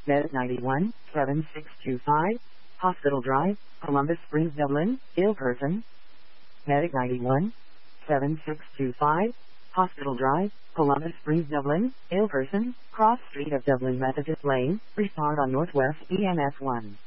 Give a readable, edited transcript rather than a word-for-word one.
Medic 91, 7625, Hospital Drive, Columbus Springs, Dublin, ill person. Medic 91, 7625, Hospital Drive, Columbus Springs, Dublin, ill person, cross street of Dublin Methodist Lane, respond on Northwest EMS 1.